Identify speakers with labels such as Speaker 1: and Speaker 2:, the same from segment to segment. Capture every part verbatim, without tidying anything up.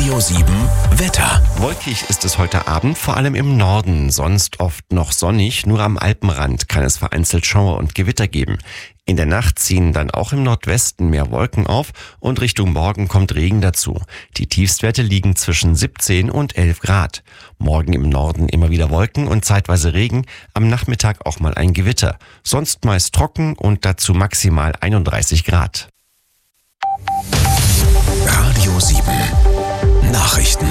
Speaker 1: Radio sieben Wetter.
Speaker 2: Wolkig ist es heute Abend, vor allem im Norden, sonst oft noch sonnig. Nur am Alpenrand kann es vereinzelt Schauer und Gewitter geben. In der Nacht ziehen dann auch im Nordwesten mehr Wolken auf und Richtung Morgen kommt Regen dazu. Die Tiefstwerte liegen zwischen siebzehn und elf Grad. Morgen im Norden immer wieder Wolken und zeitweise Regen, am Nachmittag auch mal ein Gewitter. Sonst meist trocken und dazu maximal einunddreißig Grad.
Speaker 1: Radio sieben Nachrichten.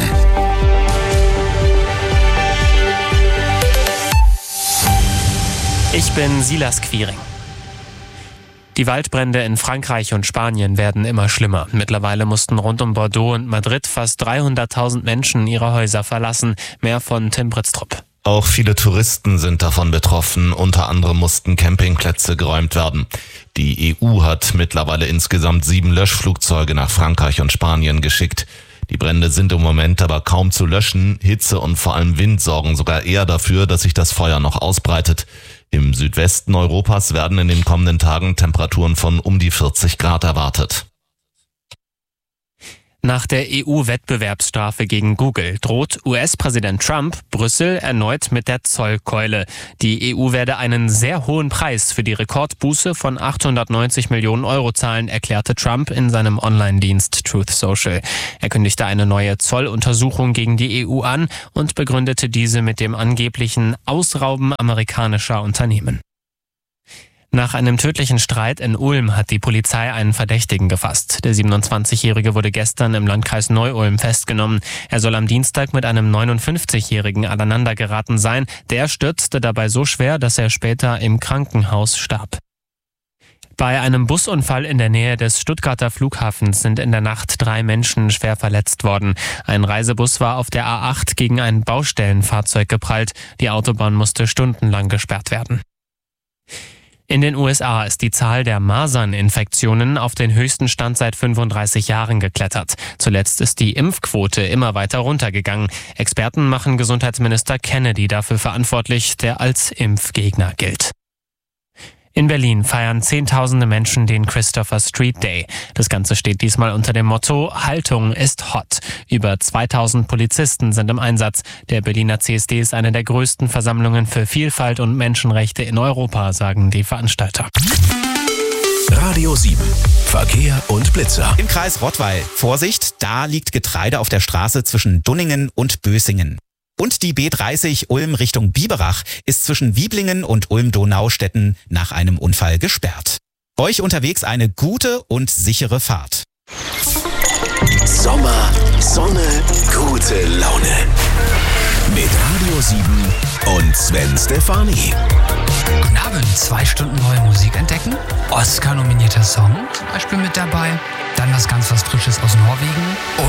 Speaker 3: Ich bin Silas Quiring. Die Waldbrände in Frankreich und Spanien werden immer schlimmer. Mittlerweile mussten rund um Bordeaux und Madrid fast dreihunderttausend Menschen ihre Häuser verlassen. Mehr von Tim Britztrup.
Speaker 4: Auch viele Touristen sind davon betroffen. Unter anderem mussten Campingplätze geräumt werden. Die E U hat mittlerweile insgesamt sieben Löschflugzeuge nach Frankreich und Spanien geschickt. Die Brände sind im Moment aber kaum zu löschen. Hitze und vor allem Wind sorgen sogar eher dafür, dass sich das Feuer noch ausbreitet. Im Südwesten Europas werden in den kommenden Tagen Temperaturen von um die vierzig Grad erwartet.
Speaker 3: Nach der E U-Wettbewerbsstrafe gegen Google droht U S-Präsident Trump Brüssel erneut mit der Zollkeule. Die E U werde einen sehr hohen Preis für die Rekordbuße von achthundertneunzig Millionen Euro zahlen, erklärte Trump in seinem Online-Dienst Truth Social. Er kündigte eine neue Zolluntersuchung gegen die E U an und begründete diese mit dem angeblichen Ausrauben amerikanischer Unternehmen. Nach einem tödlichen Streit in Ulm hat die Polizei einen Verdächtigen gefasst. Der siebenundzwanzigjährige wurde gestern im Landkreis Neu-Ulm festgenommen. Er soll am Dienstag mit einem neunundfünfzigjährigen aneinandergeraten sein. Der stürzte dabei so schwer, dass er später im Krankenhaus starb. Bei einem Busunfall in der Nähe des Stuttgarter Flughafens sind in der Nacht drei Menschen schwer verletzt worden. Ein Reisebus war auf der A acht gegen ein Baustellenfahrzeug geprallt. Die Autobahn musste stundenlang gesperrt werden. In den U S A ist die Zahl der Maserninfektionen auf den höchsten Stand seit fünfunddreißig Jahren geklettert. Zuletzt ist die Impfquote immer weiter runtergegangen. Experten machen Gesundheitsminister Kennedy dafür verantwortlich, der als Impfgegner gilt. In Berlin feiern Zehntausende Menschen den Christopher Street Day. Das Ganze steht diesmal unter dem Motto Haltung ist hot. Über zweitausend Polizisten sind im Einsatz. Der Berliner C S D ist eine der größten Versammlungen für Vielfalt und Menschenrechte in Europa, sagen die Veranstalter.
Speaker 1: Radio sieben Verkehr und Blitzer.
Speaker 5: Im Kreis Rottweil. Vorsicht, da liegt Getreide auf der Straße zwischen Dunningen und Bösingen. Und die B dreißig Ulm Richtung Biberach ist zwischen Wieblingen und Ulm-Donaustetten nach einem Unfall gesperrt. Euch unterwegs eine gute und sichere Fahrt.
Speaker 1: Sommer, Sonne, gute Laune. Mit Radio sieben und Sven Stefani.
Speaker 6: Guten Abend, zwei Stunden neue Musik entdecken. Oscar-nominierter Song zum Beispiel mit dabei. Dann was ganz was Frisches aus Norwegen.